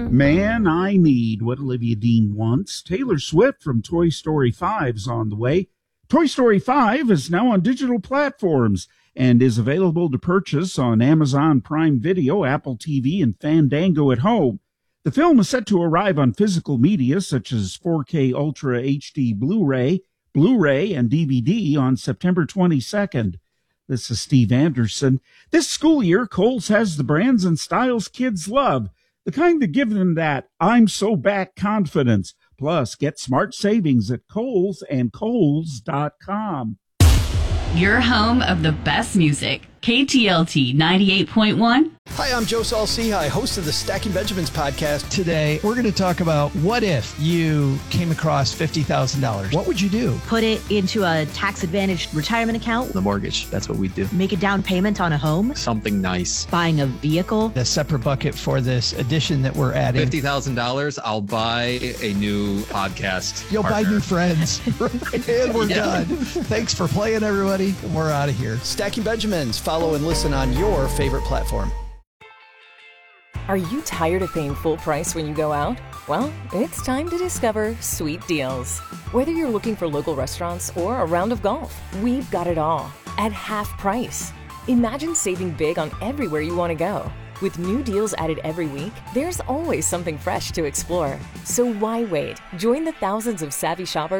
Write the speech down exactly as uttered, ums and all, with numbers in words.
Man, I Need What Olivia Dean Wants. Taylor Swift from Toy Story five is on the way. Toy Story five is now on digital platforms and is available to purchase on Amazon Prime Video, Apple T V, and Fandango at home. The film is set to arrive on physical media such as four K Ultra H D Blu-ray, Blu-ray, and D V D on September twenty-second. This is Steve Anderson. This school year, Kohl's has the brands and styles kids love, the kind that give them that I'm so back confidence. Plus, get smart savings at Kohl's and Kohl's dot com. Your home of the best music. K T L T ninety-eight point one. Hi, I'm Joe Saul-Sehy, host of the Stacking Benjamins podcast. Today, we're going to talk about what if you came across fifty thousand dollars. What would you do? Put it into a tax-advantaged retirement account. The mortgage, that's what we do. Make a down payment on a home. Something nice. Buying a vehicle. A separate bucket for this addition that we're adding. fifty thousand dollars, I'll buy a new podcast You'll partner. buy new friends. And we're Yeah. done. Thanks for playing, everybody. We're out of here. Stacking Benjamins. Follow and listen on your favorite platform. Are you tired of paying full price when you go out? Well, it's time to discover Sweet Deals. Whether you're looking for local restaurants or a round of golf, we've got it all at half price. Imagine saving big on everywhere you want to go. With new deals added every week, there's always something fresh to explore. So why wait? Join the thousands of savvy shoppers